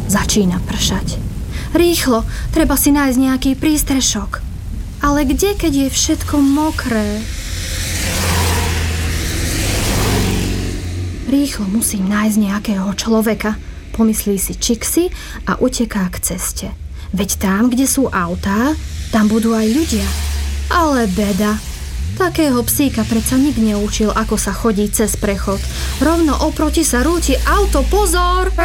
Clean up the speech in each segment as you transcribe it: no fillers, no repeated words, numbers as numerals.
Začína pršať. Rýchlo, treba si nájsť nejaký prístrešok. Ale kde, keď je všetko mokré? Rýchlo musím nájsť nejakého človeka, pomyslí si Čixi a uteká k ceste. Veď tam, kde sú autá, tam budú aj ľudia. Ale beda. Takého psíka predsa nik neučil, ako sa chodí cez prechod. Rovno oproti sa rúti auto, pozor!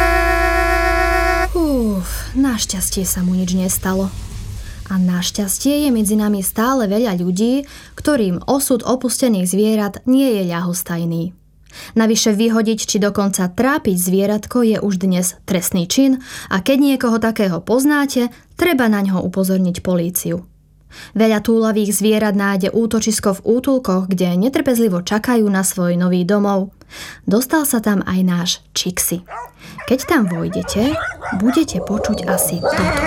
Našťastie sa mu nič nestalo. A našťastie je medzi nami stále veľa ľudí, ktorým osud opustených zvierat nie je ľahostajný. Navyše vyhodiť či dokonca trápiť zvieratko je už dnes trestný čin a keď niekoho takého poznáte, treba na ňo upozorniť políciu. Veľa túlavých zvierat nájde útočisko v útulkoch, kde netrpezlivo čakajú na svoj nový domov. Dostal sa tam aj náš Čixi. Keď tam vojdete, budete počuť asi toto.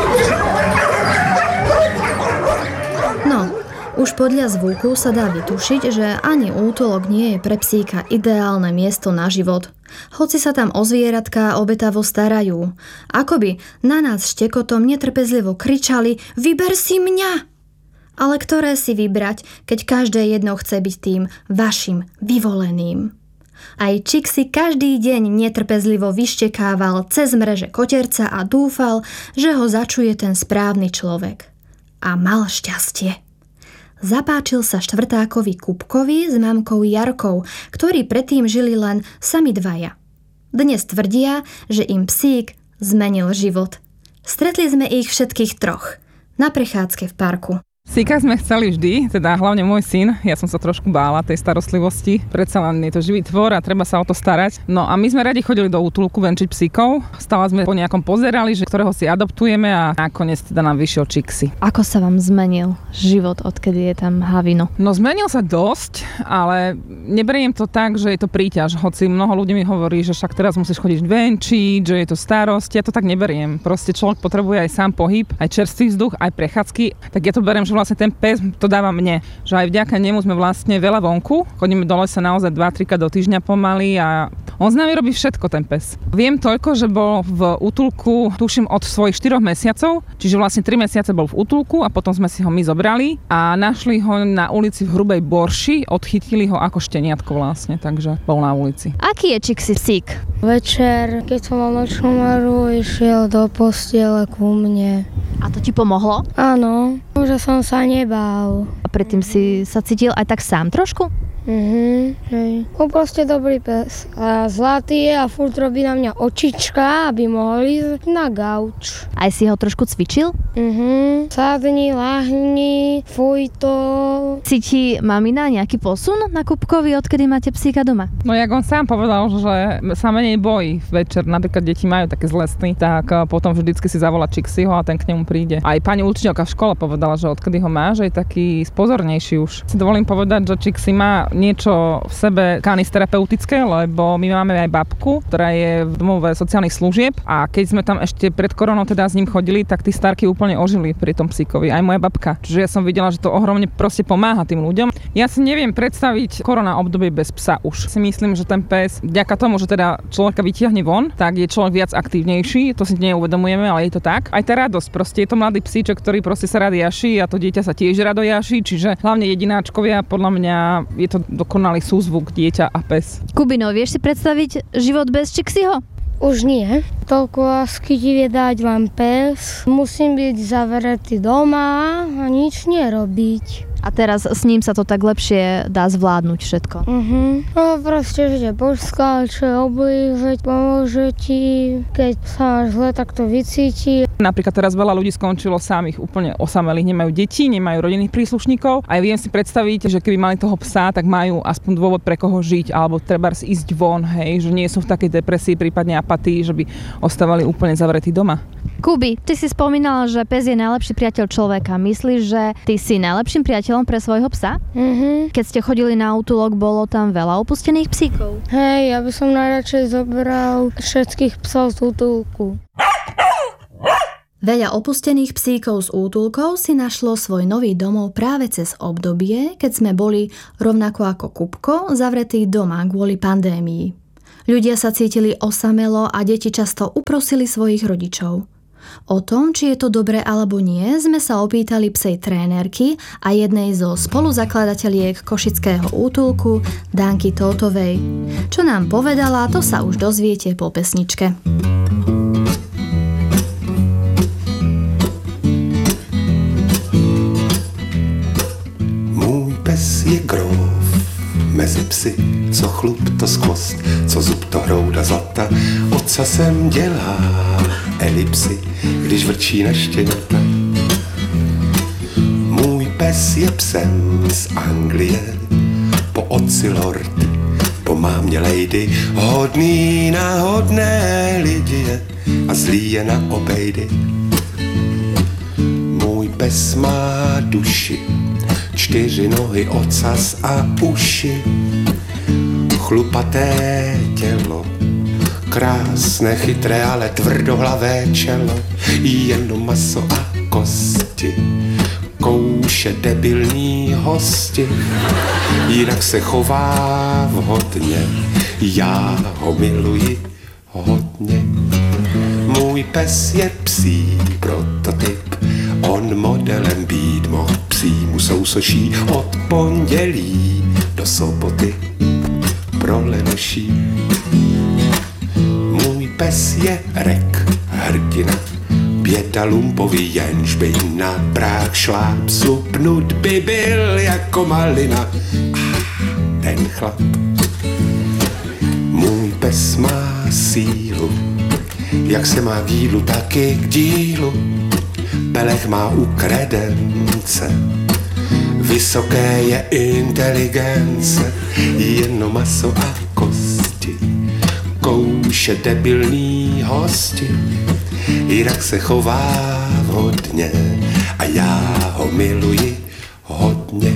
No, už podľa zvuku sa dá vytušiť, že ani útulok nie je pre psíka ideálne miesto na život. Hoci sa tam o zvieratká obetavo starajú. Akoby na nás štekotom netrpezlivo kričali: vyber si mňa! Ale ktoré si vybrať, keď každé jedno chce byť tým vašim vyvoleným? Aj Čixi každý deň netrpezlivo vyštekával cez mreže koterca a dúfal, že ho začuje ten správny človek. A mal šťastie. Zapáčil sa štvrtákovi Kupkovi s mamkou Jarkou, ktorí predtým žili len sami dvaja. Dnes tvrdia, že im psík zmenil život. Stretli sme ich všetkých troch na prechádzke v parku. Psíka sme chceli vždy, teda hlavne môj syn. Ja som sa trošku bála tej starostlivosti. Predsa len je to živý tvor a treba sa o to starať. No a my sme radi chodili do útulku venčiť psíkov. Stále sme po nejakom pozerali, že ktorého si adoptujeme a nakoniec teda nám vyšiel Čixi. Ako sa vám zmenil život, odkedy je tam Havino? No zmenil sa dosť, ale neberiem to tak, že je to príťaž. Hoci mnoho ľudí mi hovorí, že však teraz musíš chodiť venčiť, že je to starosť. Ja to tak neberiem. Proste človek potrebuje aj sám pohyb, aj čerstvý vzduch, aj prechádzky. Tak ja to beriem, že vlastne ten pes to dáva mne, že aj vďaka nemu sme vlastne veľa vonku. Chodíme do lesa naozaj 2-3 krát do týždňa pomaly a on s nami robí všetko, ten pes. Viem toľko, že bol v útulku, tuším, od svojich 4 mesiacov, čiže vlastne 3 mesiace bol v útulku a potom sme si ho my zobrali a našli ho na ulici v Hrubej Borši, odchytili ho ako šteniatko vlastne, takže bol na ulici. Aký je Čixi psík? Večer, keď som mal nočnú maru, išiel do postiele ku mne. A to ti pomohlo? Áno, že som sa nebál. A predtým si sa cítil aj tak sám trošku? Hej. On proste dobrý pes. A zlatý je a furt robí na mňa očička, aby mohli ísť na gauč. Aj si ho trošku cvičil? Sadni, lahni, fuj to. Cíti mamina nejaký posun na Kupkovi, odkedy máte psíka doma? No jak on sám povedal, že sa menej bojí večer, napríklad deti majú také zlé sny, tak potom vždycky si zavolá Čixiho a ten k nemu príde. Aj pani učiteľka v škole povedala, že odkedy ho má, že je taký spozornejší už. Si dovolím povedať, že Čixi má niečo v sebe kanisterapeutické, lebo my máme aj babku, ktorá je v domove sociálnych služieb a keď sme tam ešte pred koronou teda s ním chodili, tak tí starky úplne ožili pri tom psíkovi, aj moja babka. Čiže ja som videla, že to ohromne proste pomáha tým ľuďom. Ja si neviem predstaviť korona obdobie bez psa už. Si myslím, že ten pes, vďaka tomu, že teda človeka vytiahne von, tak je človek viac aktívnejší, to si neuvedomujeme, ale je to tak. Aj tá radosť, proste je to mladý psíček, ktorý proste sa rád jaší a to dieťa sa tiež rado jaší, čiže hlavne jedináčkovia, podľa mňa je to dokonalý súzvuk dieťa a pes. Kubino, vieš si predstaviť život bez Čixiho? Už nie. Toľko lásky ti vie dať vám pes. Musím byť zavretý doma a nič nerobiť. A teraz s ním sa to tak lepšie dá zvládnuť všetko. No proste, že ťa poskáče, oblíže, pomôže ti, keď sa máš zle, tak to vycíti. Napríklad teraz veľa ľudí skončilo samých, úplne osamelých, nemajú deti, nemajú rodinných príslušníkov a ja viem si predstaviť, že keby mali toho psa, tak majú aspoň dôvod pre koho žiť alebo treba ísť von, hej, že nie sú v takej depresii, prípadne apatii, že by ostávali úplne zavretí doma. Kubi, ty si spomínala, že pes je najlepší priateľ človeka. Myslíš, že ty si najlepším priateľom pre svojho psa? Keď ste chodili na útulok, bolo tam veľa opustených psíkov? Hej, ja by som najradšej zobral všetkých psov z útulku. Veľa opustených psíkov z útulkov si našlo svoj nový domov práve cez obdobie, keď sme boli, rovnako ako Kupko, zavretí doma kvôli pandémii. Ľudia sa cítili osamelo a deti často uprosili svojich rodičov. O tom, či je to dobre alebo nie, sme sa opýtali psej trénerky a jednej zo spoluzakladateliek Košického útulku, Danky Tótovej. Čo nám povedala, to sa už dozviete po pesničke. Můj pes je grov mezi psy, co chlup to skvost, co zub to hrouda zlata, ocasem dělá elipsy, když vrčí na štěňata. Můj pes je psem z Anglie, po otci lord, po mámě lady, hodný na hodné lidi je a zlý je na obejdy. Můj pes má duši, 4 nohy, ocas a uši, chlupaté tělo, krásné, chytré, ale tvrdohlavé čelo, jenom maso a kosti, kouše debilní hosti, jinak se chová vhodně, já ho miluji hodně. Můj pes je psí prototyp, on modelem být mohl, psímu sousoší od pondělí do soboty pro lenoší. Můj pes je rek, hrdina, běda lumpový, jenž by na práh šláp, supnut by byl jako malina. Ten chlap. Můj pes má sílu, jak se má k jídlu, tak i k dílu. Pelech má u kredence, vysoké je inteligence, jenom maso a kosti, kouše debilní hosti, jinak se chová vhodně a já ho miluji hodně.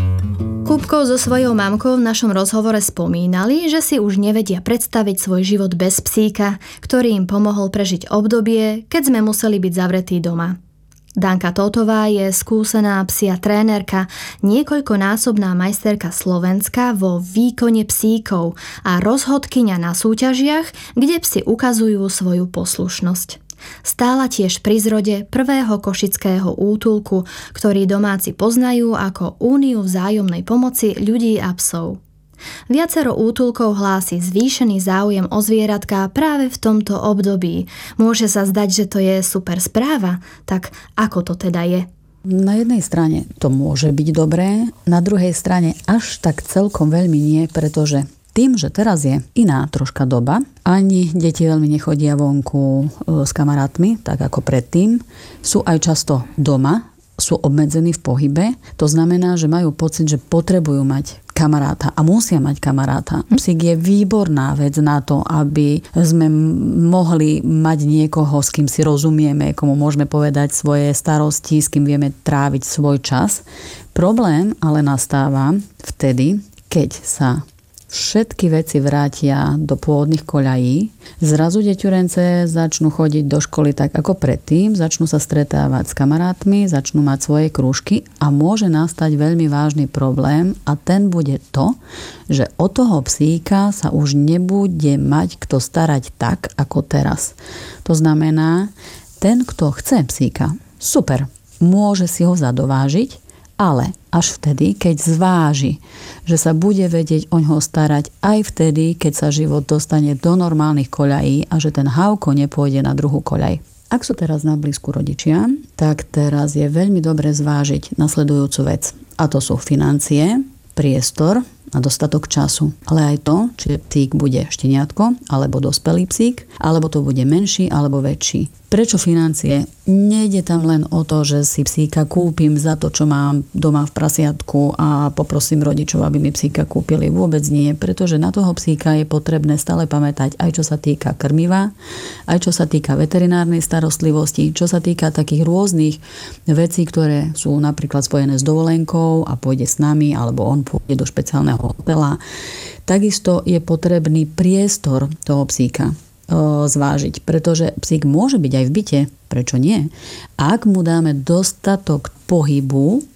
Kúbko so svojou mamkou v našom rozhovore spomínali, že si už nevedia predstaviť svoj život bez psíka, ktorý im pomohol prežiť obdobie, keď sme museli byť zavretí doma. Danka Tótová je skúsená psia trénerka, niekoľkonásobná majsterka Slovenska vo výkone psíkov a rozhodkyňa na súťažiach, kde psi ukazujú svoju poslušnosť. Stála tiež pri zrode prvého košického útulku, ktorý domáci poznajú ako Úniu vzájomnej pomoci ľudí a psov. Viacero útulkov hlási zvýšený záujem o zvieratka práve v tomto období. Môže sa zdať, že to je super správa, tak ako to teda je? Na jednej strane to môže byť dobré, na druhej strane až tak celkom veľmi nie, pretože tým, že teraz je iná troška doba, ani deti veľmi nechodia vonku s kamarátmi, tak ako predtým, sú aj často doma, sú obmedzení v pohybe. To znamená, že majú pocit, že potrebujú mať kamaráta a musia mať kamaráta. Psík je výborná vec na to, aby sme mohli mať niekoho, s kým si rozumieme, komu môžeme povedať svoje starosti, s kým vieme tráviť svoj čas. Problém ale nastáva vtedy, keď sa všetky veci vrátia do pôvodných koľají, zrazu deťurence začnú chodiť do školy tak ako predtým, začnú sa stretávať s kamarátmi, začnú mať svoje krúžky a môže nastať veľmi vážny problém a ten bude to, že o toho psíka sa už nebude mať kto starať tak ako teraz. To znamená, ten, kto chce psíka, super, môže si ho zadovážiť, ale až vtedy, keď zváži, že sa bude vedieť oňho starať aj vtedy, keď sa život dostane do normálnych koľají a že ten hávko nepôjde na druhú koľaj. Ak sú teraz na blízku rodičia, tak teraz je veľmi dobre zvážiť nasledujúcu vec. A to sú financie, priestor a dostatok času. Ale aj to, či psík bude šteniatko, alebo dospelý psík, alebo to bude menší, alebo väčší. Prečo financie? Nejde tam len o to, že si psíka kúpim za to, čo mám doma v prasiatku a poprosím rodičov, aby mi psíka kúpili. Vôbec nie, pretože na toho psíka je potrebné stále pamätať aj čo sa týka krmiva, aj čo sa týka veterinárnej starostlivosti, čo sa týka takých rôznych vecí, ktoré sú napríklad spojené s dovolenkou a pôjde s nami, alebo on pôjde do špeciálneho hotela. Takisto je potrebný priestor toho psíka zvážiť, pretože psík môže byť aj v byte, prečo nie? Ak mu dáme dostatok pohybu,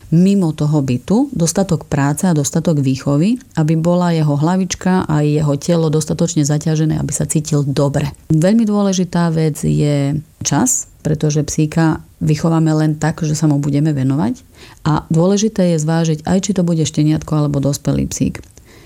mimo toho bytu, dostatok práce a dostatok výchovy, aby bola jeho hlavička a jeho telo dostatočne zaťažené, aby sa cítil dobre. Veľmi dôležitá vec je čas, pretože psíka vychováme len tak, že sa mu budeme venovať. A dôležité je zvážiť aj, či to bude šteniatko alebo dospelý psík.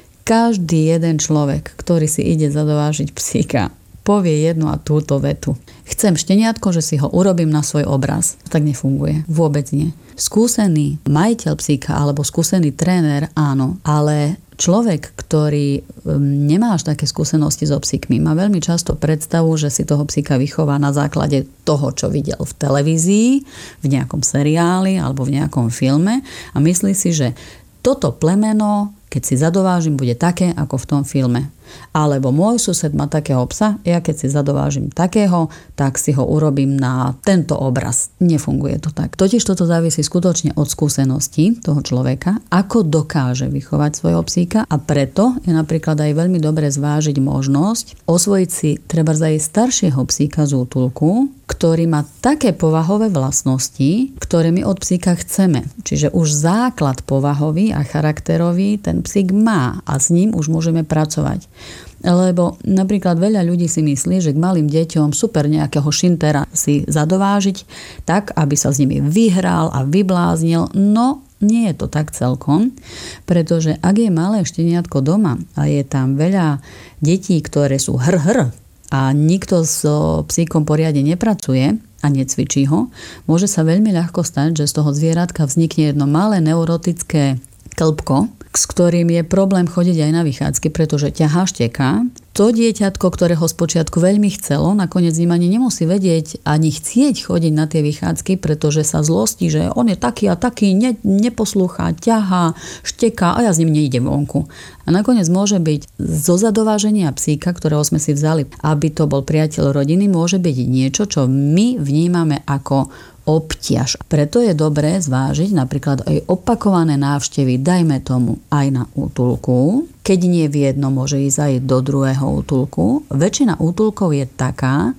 Každý jeden človek, ktorý si ide zadovážiť psíka, povie jednu a túto vetu. Chcem šteniatko, že si ho urobím na svoj obraz. Tak nefunguje. Vôbec nie. Skúsený majiteľ psíka alebo skúsený tréner, áno, ale človek, ktorý nemá až také skúsenosti so psíkmi, má veľmi často predstavu, že si toho psíka vychová na základe toho, čo videl v televízii, v nejakom seriáli alebo v nejakom filme a myslí si, že toto plemeno, keď si zadovážim, bude také, ako v tom filme. Alebo môj sused má takého psa, ja keď si zadovážim takého, tak si ho urobím na tento obraz. Nefunguje to tak. Totiž toto závisí skutočne od skúseností toho človeka, ako dokáže vychovať svojho psíka a preto je napríklad aj veľmi dobre zvážiť možnosť osvojiť si treba aj staršieho psíka z útulku, ktorý má také povahové vlastnosti, ktoré my od psíka chceme. Čiže už základ povahový a charakterový ten psík má a s ním už môžeme pracovať. Lebo napríklad veľa ľudí si myslí, že k malým deťom super nejakého šintera si zadovážiť tak, aby sa s nimi vyhral a vybláznil. No, nie je to tak celkom, pretože ak je malé šteniatko doma a je tam veľa detí, ktoré sú hr a nikto s psíkom poriadne nepracuje a necvičí ho, môže sa veľmi ľahko stať, že z toho zvieratka vznikne jedno malé neurotické klbko, s ktorým je problém chodiť aj na vychádzky, pretože ťahá, šteká. To dieťatko, ktorého spočiatku veľmi chcelo, nakoniec ním ani nemusí vedieť, ani chcieť chodiť na tie vychádzky, pretože sa zlostí, že on je taký a taký, neposlúcha, ťahá, šteká a ja s ním nejdem vonku. A nakoniec môže byť zo zadováženia psíka, ktorého sme si vzali, aby to bol priateľ rodiny, môže byť niečo, čo my vnímame ako obťaž. Preto je dobré zvážiť napríklad aj opakované návštevy, dajme tomu aj na útulku. Keď nie v jednom, môže ísť aj do druhého útulku. Väčšina útulkov je taká,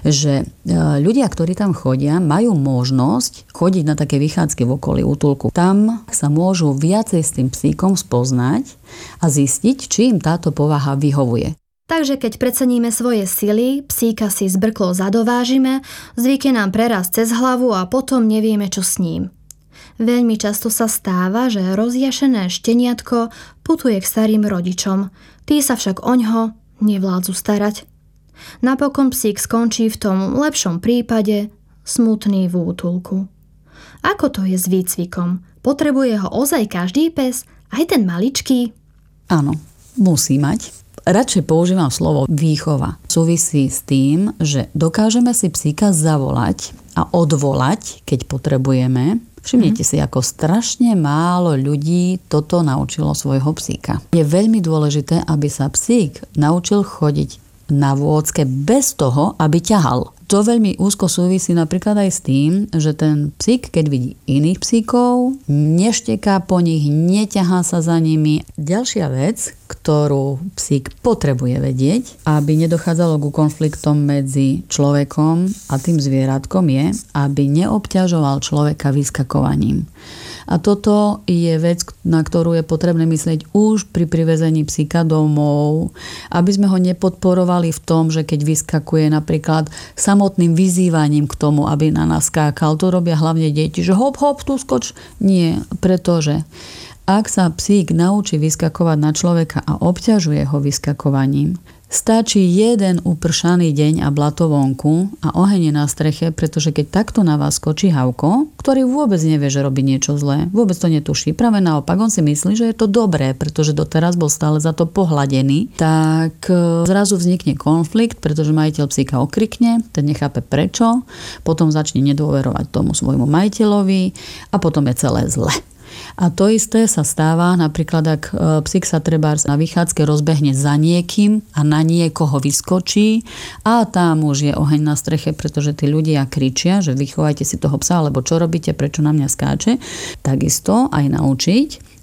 že ľudia, ktorí tam chodia, majú možnosť chodiť na také vychádzky v okolí útulku. Tam sa môžu viacej s tým psíkom spoznať a zistiť, či im táto povaha vyhovuje. Takže keď preceníme svoje sily, psíka si zbrklo zadovážime, zvykne nám preraz cez hlavu a potom nevieme, čo s ním. Veľmi často sa stáva, že rozjašené šteniatko putuje k starým rodičom. Tí sa však oňho nevládzu starať. Napokon psík skončí v tom lepšom prípade smutný v útulku. Ako to je s výcvikom? Potrebuje ho ozaj každý pes? Aj ten maličký? Áno, musí mať. Radšej používam slovo výchova. Súvisí s tým, že dokážeme si psíka zavolať a odvolať, keď potrebujeme. Všimnite si, ako strašne málo ľudí toto naučilo svojho psíka. Je veľmi dôležité, aby sa psík naučil chodiť na vôdzke bez toho, aby ťahal. To veľmi úzko súvisí napríklad aj s tým, že ten psík, keď vidí iných psíkov, nešteká po nich, neťahá sa za nimi. Ďalšia vec, ktorú psík potrebuje vedieť, aby nedochádzalo ku konfliktom medzi človekom a tým zvieratkom, je, aby neobťažoval človeka vyskakovaním. A toto je vec, na ktorú je potrebné myslieť už pri privezení psíka domov, aby sme ho nepodporovali v tom, že keď vyskakuje napríklad samotným vyzývaním k tomu, aby na nás skákal. To robia hlavne deti, že hop, hop, tu skoč. Nie, pretože ak sa psík naučí vyskakovať na človeka a obťažuje ho vyskakovaním, stačí jeden upršaný deň a blato vonku a oheň na streche, pretože keď takto na vás skočí Havko, ktorý vôbec nevie, že robí niečo zlé, vôbec to netuší, práve naopak, on si myslí, že je to dobré, pretože doteraz bol stále za to pohladený, tak zrazu vznikne konflikt, pretože majiteľ psíka okrikne, ten nechápe prečo, potom začne nedôverovať tomu svojmu majiteľovi a potom je celé zle. A to isté sa stáva, napríklad ak psík sa trebárs na vychádzke rozbehne za niekým a na niekoho vyskočí a tam už je oheň na streche, pretože tí ľudia kričia, že vychovajte si toho psa, alebo čo robíte, prečo na mňa skáče. Takisto aj naučiť,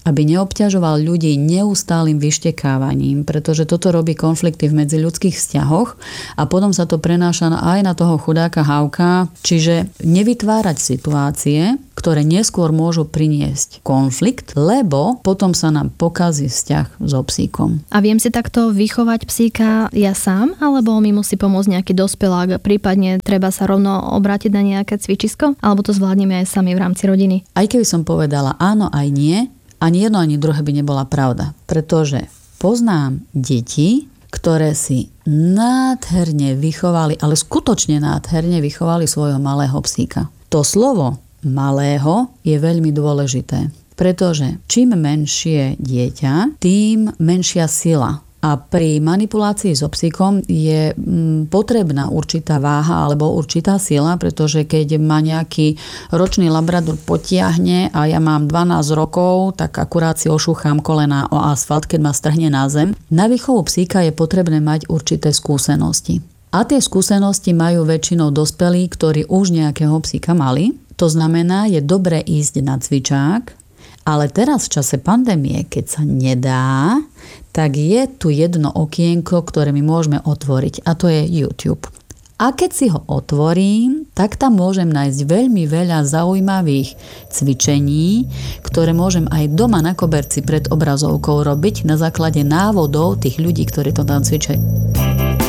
aby neobťažoval ľudí neustálym vyštekávaním, pretože toto robí konflikty v medziľudských vzťahoch a potom sa to prenáša aj na toho chudáka Hauka, čiže nevytvárať situácie, ktoré neskôr môžu priniesť konflikt, lebo potom sa nám pokazí vzťah so psíkom. A viem si takto vychovať psíka ja sám, alebo mi musí pomôcť nejaký dospelák, prípadne treba sa rovno obrátiť na nejaké cvičisko, alebo to zvládneme aj sami v rámci rodiny? Aj keby som povedala áno, aj nie, ani jedno, ani druhé by nebola pravda. Pretože poznám deti, ktoré si nádherne vychovali, ale skutočne nádherne vychovali svojho malého psíka. To slovo malého je veľmi dôležité. Pretože čím menšie dieťa, tým menšia sila. A pri manipulácii so psíkom je potrebná určitá váha alebo určitá sila, pretože keď ma nejaký ročný labrador potiahne a ja mám 12 rokov, tak akurát si ošúcham kolena o asfalt, keď ma strhne na zem. Na výchovu psíka je potrebné mať určité skúsenosti. A tie skúsenosti majú väčšinou dospelí, ktorí už nejakého psíka mali. To znamená, je dobré ísť na cvičák, ale teraz v čase pandémie, keď sa nedá, tak je tu jedno okienko, ktoré my môžeme otvoriť, a to je YouTube. A keď si ho otvorím, tak tam môžem nájsť veľmi veľa zaujímavých cvičení, ktoré môžem aj doma na koberci pred obrazovkou robiť na základe návodov tých ľudí, ktorí to tam cvičajú.